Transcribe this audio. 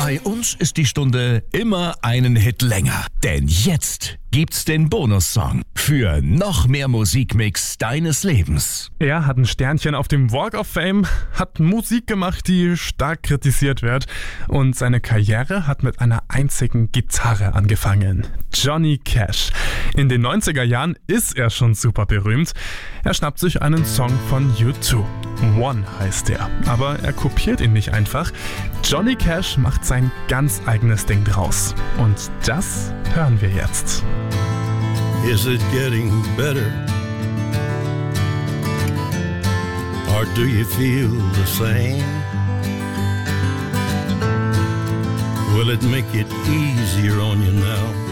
Bei uns ist die Stunde immer einen Hit länger. Denn jetzt gibt's den Bonussong für noch mehr Musikmix deines Lebens. Er hat ein Sternchen auf dem Walk of Fame, hat Musik gemacht, die stark kritisiert wird, und seine Karriere hat mit einer einzigen Gitarre angefangen. Johnny Cash. In den 90er Jahren ist er schon super berühmt. Er schnappt sich einen Song von U2. One heißt er. Aber er kopiert ihn nicht einfach. Johnny Cash macht sein ganz eigenes Ding draus. Und das hören wir jetzt. Is it getting better? Or do you feel the same? Will it make it easier on you now?